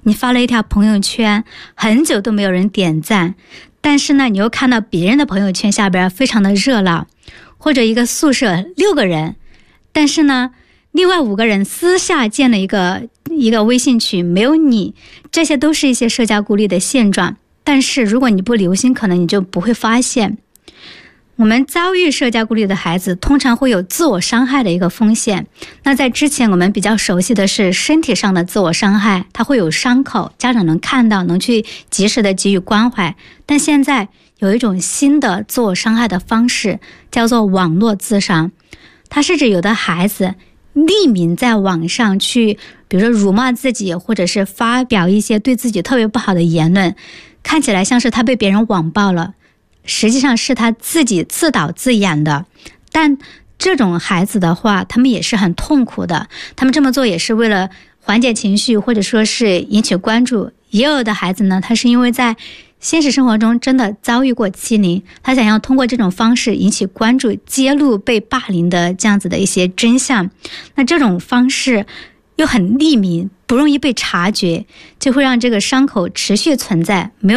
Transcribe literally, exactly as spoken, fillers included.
你发了一条朋友圈，很久都没有人点赞，但是呢，你又看到别人的朋友圈下边非常的热闹，或者一个宿舍六个人，但是呢，另外五个人私下建了一个一个微信群，没有你，这些都是一些社交孤立的现状。但是如果你不留心，可能你就不会发现。我们遭遇社交孤立的孩子通常会有自我伤害的一个风险。那在之前我们比较熟悉的是身体上的自我伤害，它会有伤口，家长能看到，能去及时的给予关怀。但现在有一种新的自我伤害的方式，叫做网络自伤。它是指有的孩子匿名在网上去，比如说辱骂自己，或者是发表一些对自己特别不好的言论，看起来像是他被别人网暴了，实际上是他自己自导自演的。但这种孩子的话，他们也是很痛苦的，他们这么做也是为了缓解情绪，或者说是引起关注。也有的孩子呢，他是因为在现实生活中真的遭遇过欺凌，他想要通过这种方式引起关注，揭露被霸凌的这样子的一些真相。那这种方式又很匿名，不容易被察觉，就会让这个伤口持续存在，没有